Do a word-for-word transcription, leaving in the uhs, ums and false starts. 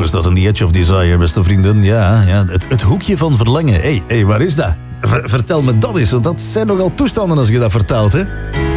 staat aan The Edge of Desire, beste vrienden. Ja, ja het, het hoekje van verlangen. Hé, hey, hey, waar is dat? Ver, vertel me dat eens, want dat zijn nogal toestanden als je dat vertelt, hè?